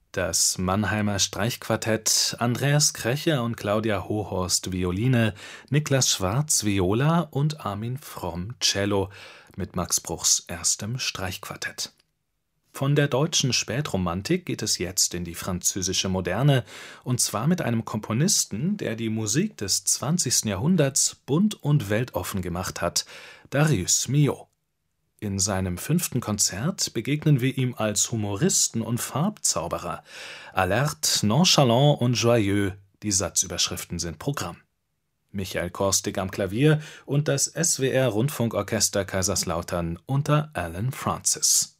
Das Mannheimer Streichquartett, Andreas Krächer und Claudia Hohorst Violine, Niklas Schwarz Viola und Armin Fromm Cello mit Max Bruchs erstem Streichquartett. Von der deutschen Spätromantik geht es jetzt in die französische Moderne, und zwar mit einem Komponisten, der die Musik des 20. Jahrhunderts bunt und weltoffen gemacht hat, Darius Milhaud. In seinem 5. Konzert begegnen wir ihm als Humoristen und Farbzauberer. Alert, nonchalant und joyeux, die Satzüberschriften sind Programm. Michael Korstig am Klavier und das SWR Rundfunkorchester Kaiserslautern unter Alan Francis.